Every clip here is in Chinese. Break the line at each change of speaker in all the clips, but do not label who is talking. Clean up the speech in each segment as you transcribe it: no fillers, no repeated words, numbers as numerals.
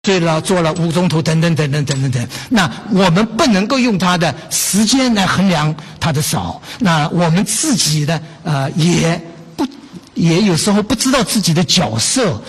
睡了做了5钟头等等等等等等等，那我们不能够用他的时间来衡量他的少。那我们自己呢，也有时候不知道自己的角色，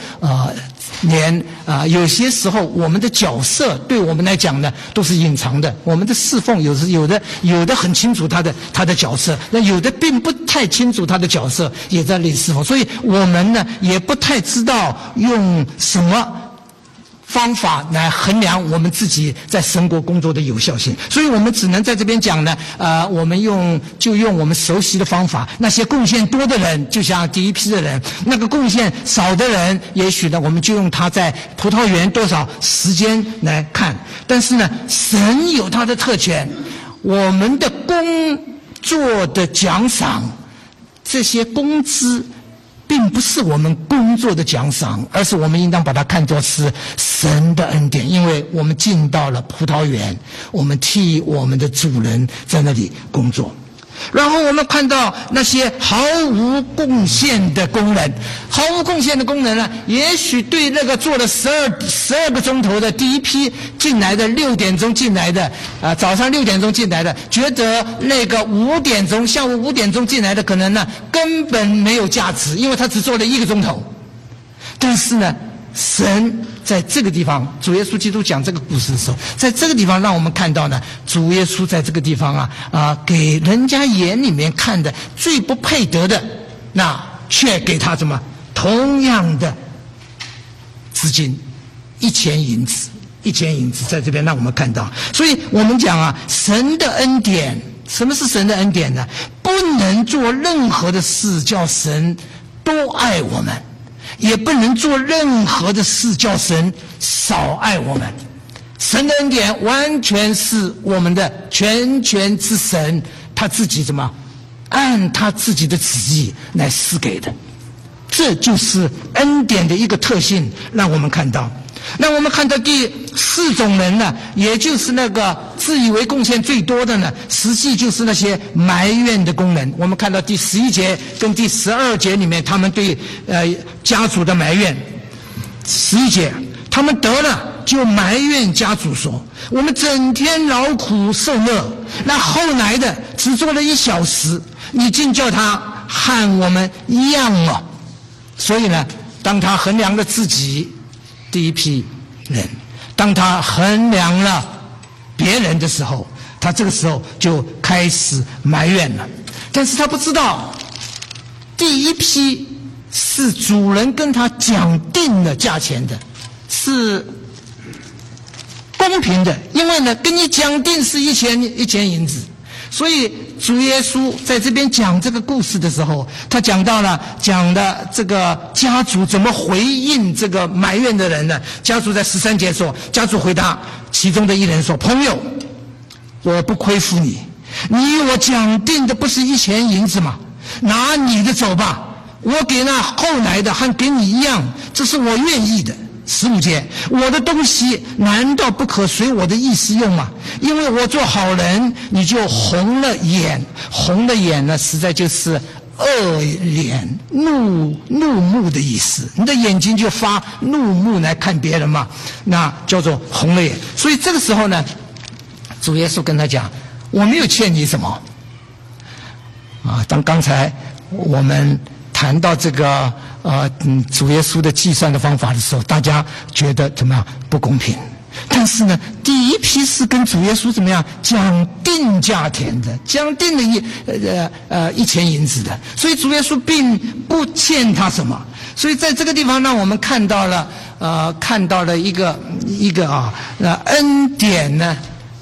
有些时候我们的角色对我们来讲呢都是隐藏的。我们的侍奉有的很清楚他的角色，那有的并不太清楚他的角色，也在里侍奉。所以我们呢也不太知道用什么方法来衡量我们自己在神国工作的有效性，所以我们只能在这边讲呢，我们用我们熟悉的方法。那些贡献多的人，就像第一批的人；那个贡献少的人，也许呢，我们就用他在葡萄园多少时间来看。但是呢，神有他的特权，我们的工作的奖赏，这些工资，并不是我们工作的奖赏，而是我们应当把它看作是神的恩典，因为我们进到了葡萄园，我们替我们的主人在那里工作。然后我们看到那些毫无贡献的工人，呢，也许对那个做了12个钟头的第一批进来的6点钟进来的早上6点钟进来的，觉得那个下午5点钟进来的可能呢根本没有价值，因为他只做了1个钟头。但是呢，神在这个地方，主耶稣基督讲这个故事的时候，在这个地方让我们看到呢，主耶稣在这个地方给人家眼里面看的最不配得的，那却给他什么同样的资金，1000银子在这边让我们看到。所以我们讲神的恩典，什么是神的恩典呢？不能做任何的事叫神多爱我们，也不能做任何的事叫神少爱我们。神的恩典完全是我们的全权之神他自己按他自己的旨意来施给的。这就是恩典的一个特性，让我们看到。那我们看到第4种人呢，也就是那个自以为贡献最多的呢，实际就是那些埋怨的工人。我们看到第11节跟第12节里面，他们对家主的埋怨。11节，他们得了就埋怨家主说，我们整天劳苦受乐，那后来的只做了1小时，你竟叫他和我们一样了。所以呢，当他衡量了自己第一批人，当他衡量了别人的时候，他这个时候就开始埋怨了。但是他不知道，第一批是主人跟他讲定了价钱的，是公平的，因为呢跟你讲定是一千银子。所以主耶稣在这边讲这个故事的时候，他讲的这个家主怎么回应这个埋怨的人呢？家主在13节说，家主回答其中的一人说，朋友，我不亏负你，你与我讲定的不是1000银子吗？拿你的走吧，我给那后来的和给你一样，这是我愿意的。15节，我的东西难道不可随我的意思用吗？因为我做好人，你就红了眼呢，实在就是恶脸怒目的意思，你的眼睛就发怒目来看别人嘛，那叫做红了眼。所以这个时候呢，主耶稣跟他讲，我没有欠你什么当刚才我们谈到这个主耶稣的计算的方法的时候，大家觉得怎么样不公平？但是呢，第一批是跟主耶稣怎么样讲定价钱的，讲定了1000银子的，所以主耶稣并不欠他什么。所以在这个地方让我们看到了一个恩典呢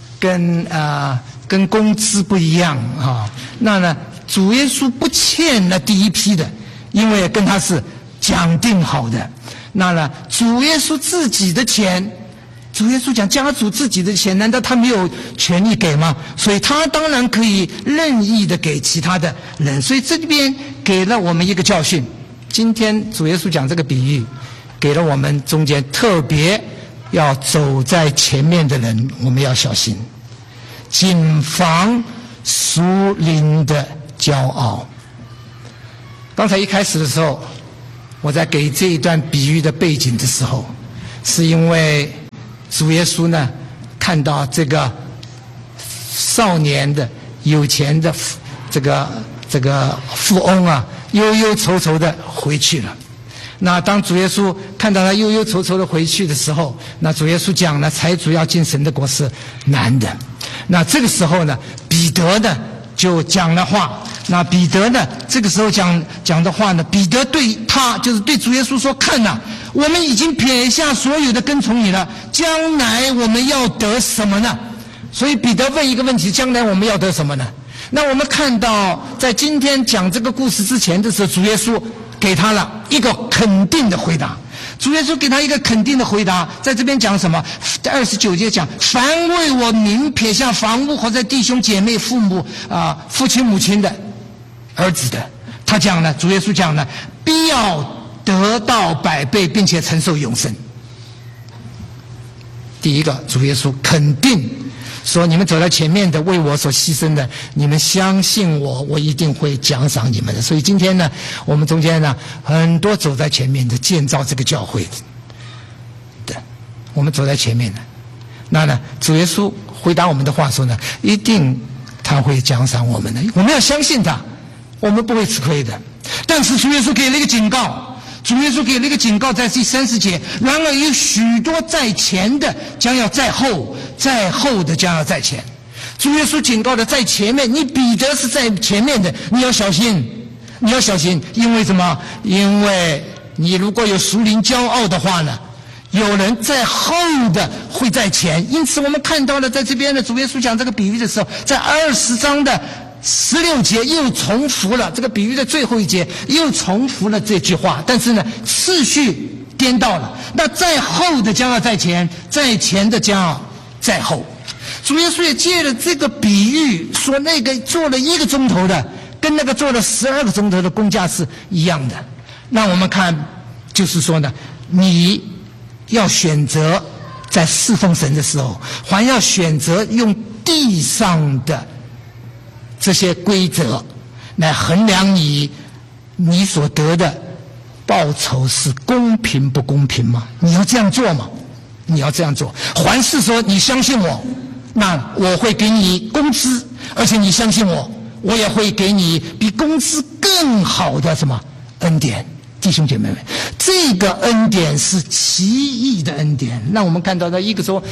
跟工资不一样那呢，主耶稣不欠了第一批的，因为跟他是讲定好的。那呢，主耶稣自己的钱，主耶稣讲家主自己的钱，难道他没有权利给吗？所以他当然可以任意的给其他的人。所以这边给了我们一个教训。今天主耶稣讲这个比喻，给了我们中间特别要走在前面的人，我们要小心，谨防属灵的骄傲。刚才一开始的时候，我在给这一段比喻的背景的时候，是因为主耶稣呢看到这个少年的有钱的这个富翁啊，忧忧愁愁的回去了。那当主耶稣看到他忧忧愁愁的回去的时候，那主耶稣讲了，财主要进神的国是难的。那这个时候呢，彼得呢就讲了话。那彼得呢这个时候讲的话呢，彼得对他就是对主耶稣说，看哪，我们已经撇下所有的跟从你了，将来我们要得什么呢？所以彼得问一个问题，将来我们要得什么呢？那我们看到在今天讲这个故事之前的时候，主耶稣给他了一个肯定的回答。主耶稣给他一个肯定的回答，在这边讲什么？在29节讲，凡为我名撇下房屋或者弟兄姐妹父母父亲母亲的儿子的，他讲了，主耶稣讲了，必要得到100倍，并且承受永生。第一个，主耶稣肯定说，你们走在前面的，为我所牺牲的，你们相信我，我一定会奖赏你们的。所以今天呢，我们中间呢，很多走在前面的建造这个教会的，我们走在前面的，那呢，主耶稣回答我们的话说呢，一定他会奖赏我们的，我们要相信他，我们不会吃亏的。但是主耶稣给了一个警告。主耶稣给了一个警告，在第30节，然而有许多在前的将要在后，在后的将要在前。主耶稣警告的在前面，你彼得是在前面的，你要小心，你要小心，因为什么？因为你如果有属灵骄傲的话呢，有人在后的会在前。因此我们看到了在这边的主耶稣讲这个比喻的时候，在20章的16节又重复了这个比喻的最后一节，又重复了这句话，但是呢次序颠倒了。那在后的将要在前，在前的将要在后。主耶稣也借了这个比喻说，那个做了1个钟头的跟那个做了12个钟头的工价是一样的。让我们看，就是说呢，你要选择在侍奉神的时候，还要选择用地上的这些规则来衡量你所得的报酬是公平不公平吗？你要这样做吗？你要这样做，还是说你相信我，那我会给你工资，而且你相信我，我也会给你比工资更好的什么恩典。弟兄姐妹们，这个恩典是奇异的恩典。让我们看到他做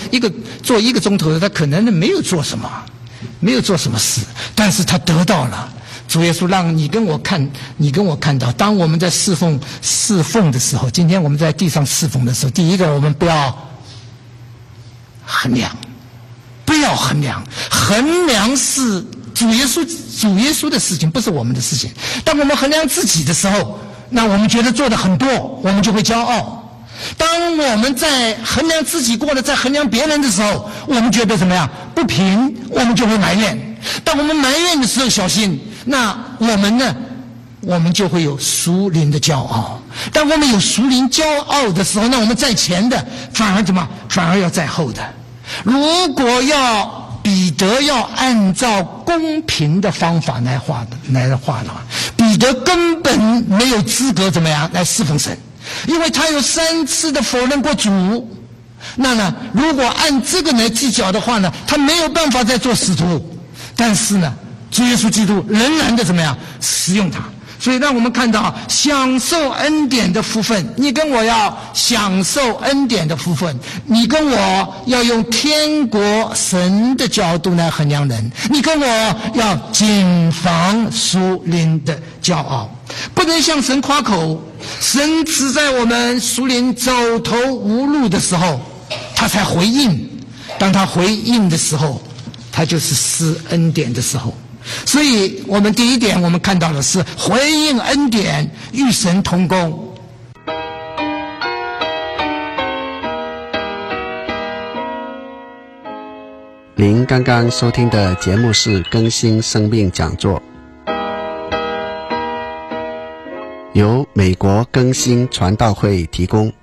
1个钟头的，他可能没有做什么，没有做什么事，但是他得到了。主耶稣让你跟我看到，当我们在侍奉的时候，今天我们在地上侍奉的时候，第一个我们不要衡量，衡量是主耶稣的事情，不是我们的事情。当我们衡量自己的时候，那我们觉得做的很多，我们就会骄傲。当我们在衡量自己过了，在衡量别人的时候，我们觉得怎么样？不平，我们就会埋怨。当我们埋怨的时候，小心，那我们呢？我们就会有属灵的骄傲。当我们有属灵骄傲的时候，那我们在前的反而要在后的。如果彼得要按照公平的方法来画的话，彼得根本没有资格怎么样来侍奉神，因为他有3次的否认过主。那呢，如果按这个来计较的话呢，他没有办法再做使徒。但是呢，主耶稣基督仍然的怎么样使用他。所以让我们看到享受恩典的福分，你跟我要享受恩典的福分，你跟我要用天国神的角度来衡量人，你跟我要谨防属灵的骄傲，不能向神夸口。神只在我们属灵走投无路的时候他才回应，当他回应的时候，他就是施恩典的时候。所以我们第一点我们看到的是回应恩典，与神同工。
您刚刚收听的节目是更新生命讲座，由美国更新传道会提供。